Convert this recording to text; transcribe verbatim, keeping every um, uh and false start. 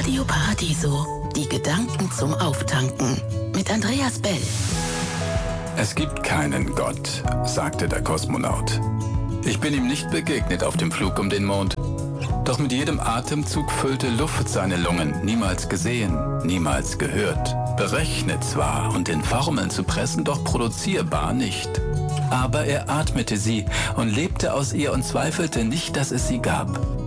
Radio Paradiso, die Gedanken zum Auftanken mit Andreas Bell. Es gibt keinen Gott, sagte der Kosmonaut. Ich bin ihm nicht begegnet auf dem Flug um den Mond. Doch mit jedem Atemzug füllte Luft seine Lungen, niemals gesehen, niemals gehört. Berechnet zwar und in Formeln zu pressen, doch produzierbar nicht. Aber er atmete sie und lebte aus ihr und zweifelte nicht, dass es sie gab.